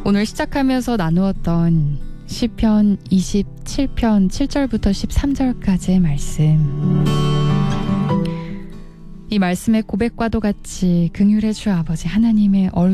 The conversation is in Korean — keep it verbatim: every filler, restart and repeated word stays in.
오늘 시작하면서 나누었던 시편 이십칠 편 칠 절부터 십삼 절까지의 말씀, 이 말씀의 고백과도 같이 긍휼의 주 아버지 하나님의 얼굴